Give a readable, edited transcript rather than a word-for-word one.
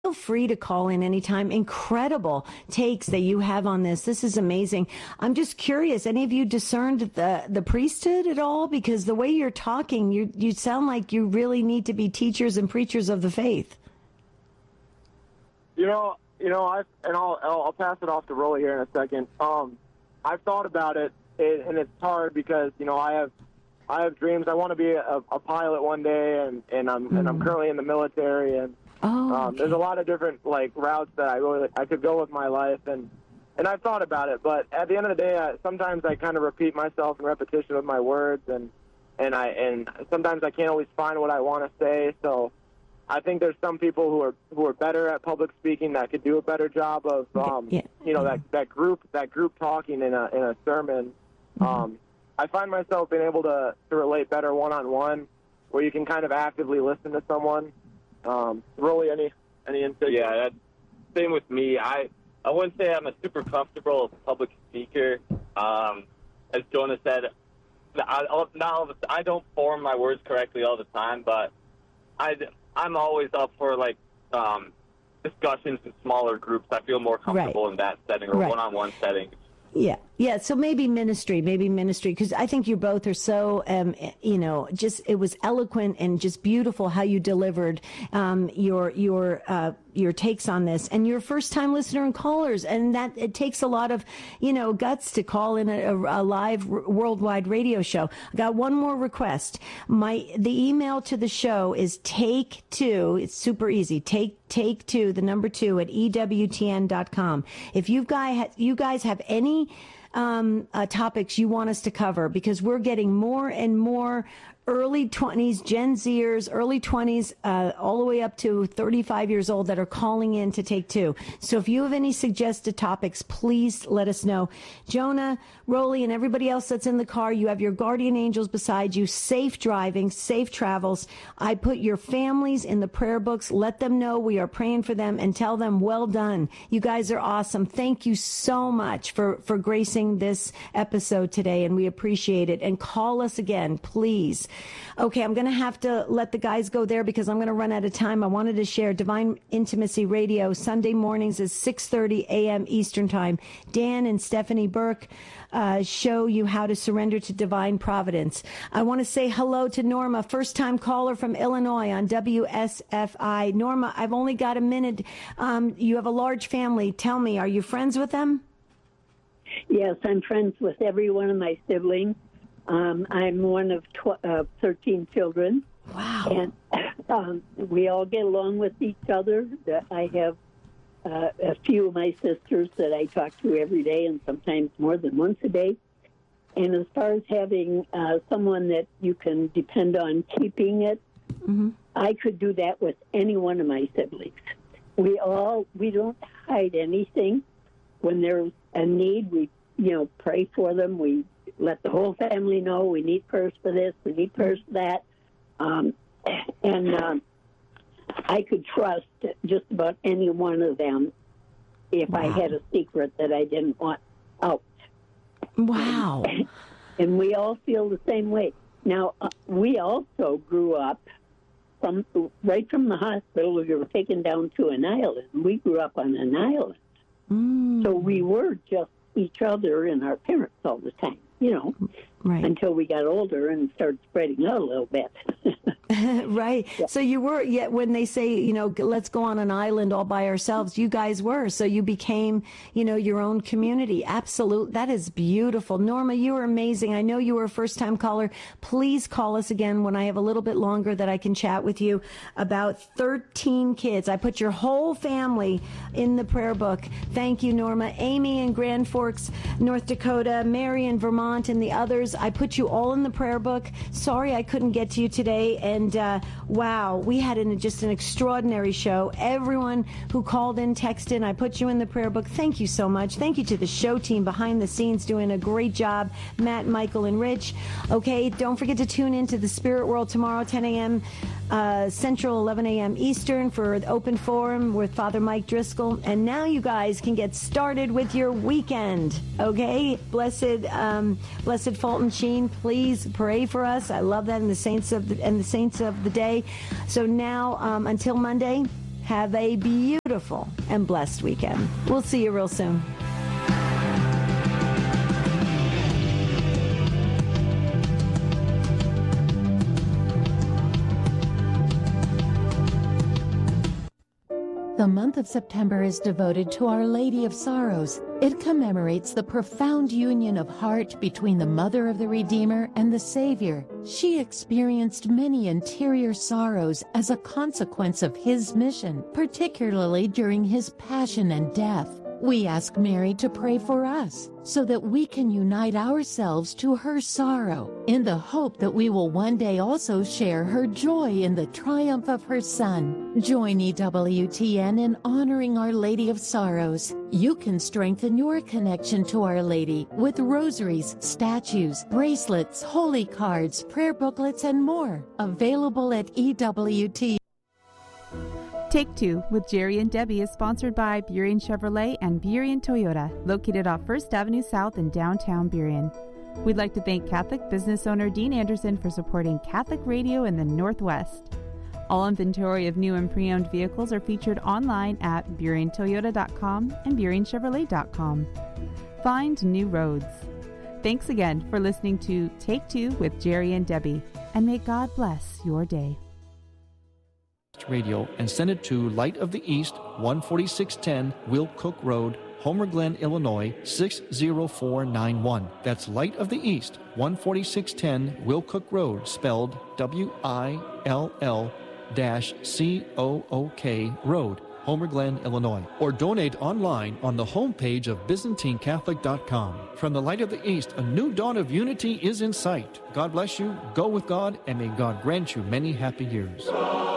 free to call in anytime. Incredible takes that you have on this. This is amazing. I'm just curious, any of you discerned the priesthood at all? Because the way you're talking, you sound like you really need to be teachers and preachers of the faith. I'll pass it off to Rolly here in a second. I've thought about it, and it's hard because I have dreams. I want to be a pilot one day, and I'm currently in the military, and there's a lot of different routes that I could go with my life, and I've thought about it. But at the end of the day, sometimes I kind of repeat myself in repetition with my words, and sometimes I can't always find what I want to say. So I think there's some people who are better at public speaking that could do a better job of that group talking in a sermon. I find myself being able to relate better one-on-one, where you can kind of actively listen to someone. Rolly, any insight? Yeah, that's same with me. I wouldn't say I'm a super comfortable public speaker. As Jonah said, I don't form my words correctly all the time, but I'm always up for discussions in smaller groups. I feel more comfortable in that setting or one-on-one setting. Yeah. So maybe ministry, because I think you both are so, just it was eloquent and just beautiful how you delivered your takes on this, and you're a first-time listener and callers, and that it takes a lot of, guts to call in a live worldwide radio show. I got one more request. The email to the show is take2. It's super easy. Take two, the number 2 at EWTN.com. If you guys have any topics you want us to cover, because we're getting more and more early 20s, Gen Zers, early 20s, all the way up to 35 years old that are calling in to take two. So if you have any suggested topics, please let us know. Jonah, Rolly, and everybody else that's in the car, you have your guardian angels beside you. Safe driving, safe travels. I put your families in the prayer books. Let them know we are praying for them and tell them, well done. You guys are awesome. Thank you so much for gracing this episode today, and we appreciate it. And call us again, please. Okay, I'm going to have to let the guys go there because I'm going to run out of time. I wanted to share Divine Intimacy Radio. Sunday mornings is 6:30 a.m. Eastern Time. Dan and Stephanie Burke show you how to surrender to divine providence. I want to say hello to Norma, first-time caller from Illinois on WSFI. Norma, I've only got a minute. You have a large family. Tell me, are you friends with them? Yes, I'm friends with every one of my siblings. I'm one of 13 children. Wow. And we all get along with each other. I have a few of my sisters that I talk to every day, and sometimes more than once a day. And as far as having someone that you can depend on keeping it, I could do that with any one of my siblings. We don't hide anything. When there's a need, we pray for them. We let the whole family know we need prayers for this, we need prayers for that. I could trust just about any one of them if I had a secret that I didn't want out. Wow. And we all feel the same way. Now, we also grew up right from the hospital. We were taken down to an island. We grew up on an island. So we were just each other and our parents all the time. Until we got older and started spreading out a little bit. Right. Yeah. So you were, when they say, let's go on an island all by ourselves, you guys were. So you became, your own community. Absolutely. That is beautiful. Norma, you were amazing. I know you were a first-time caller. Please call us again when I have a little bit longer that I can chat with you about 13 kids. I put your whole family in the prayer book. Thank you, Norma. Amy in Grand Forks, North Dakota, Mary in Vermont, and the others. I put you all in the prayer book. Sorry I couldn't get to you today. And wow, we had just an extraordinary show. Everyone who called in, texted in, I put you in the prayer book. Thank you so much. Thank you to the show team behind the scenes doing a great job. Matt, Michael, and Rich. Okay, don't forget to tune in to the Spirit World tomorrow, 10 a.m. Central, 11 a.m. Eastern for the Open Forum with Father Mike Driscoll. And now you guys can get started with your weekend. Okay, Blessed Fulton Sheen, please pray for us. I love that, and the saints of the day. So now, until Monday, Have a beautiful and blessed weekend. We'll see you real soon. The month of September is devoted to Our Lady of Sorrows. It commemorates the profound union of heart between the Mother of the Redeemer and the Savior. She experienced many interior sorrows as a consequence of his mission, particularly during his passion and death. We ask Mary to pray for us so that we can unite ourselves to her sorrow in the hope that we will one day also share her joy in the triumph of her Son. Join EWTN in honoring Our Lady of Sorrows. You can strengthen your connection to Our Lady with rosaries, statues, bracelets, holy cards, prayer booklets, and more. Available at EWTN. Take Two with Jerry and Debbie is sponsored by Burien Chevrolet and Burien Toyota, located off 1st Avenue South in downtown Burien. We'd like to thank Catholic business owner Dean Anderson for supporting Catholic radio in the Northwest. All inventory of new and pre-owned vehicles are featured online at BurienToyota.com and BurienChevrolet.com. Find new roads. Thanks again for listening to Take Two with Jerry and Debbie, and may God bless your day. Radio and send it to Light of the East, 14610 Will Cook Road, Homer Glen, Illinois, 60491. That's Light of the East, 14610 Will Cook Road, spelled WILL-COOK Road, Homer Glen, Illinois. Or donate online on the homepage of ByzantineCatholic.com. From the Light of the East, a new dawn of unity is in sight. God bless you, go with God, and may God grant you many happy years.